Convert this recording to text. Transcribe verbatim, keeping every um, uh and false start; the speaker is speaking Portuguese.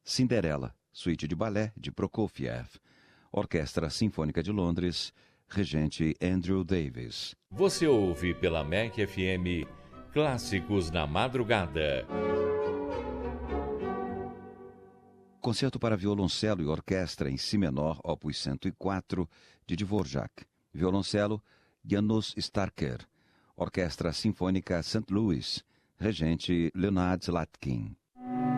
Cinderela, suíte de balé de Prokofiev. Orquestra Sinfônica de Londres, regente Andrew Davis. Você ouve pela M E C F M Clássicos na Madrugada. Concerto para violoncelo e orquestra em si menor, opus cento e quatro, de Dvorak. Violoncelo, Janusz Starker. Orquestra Sinfônica Saint Louis, regente Leonard Slatkin.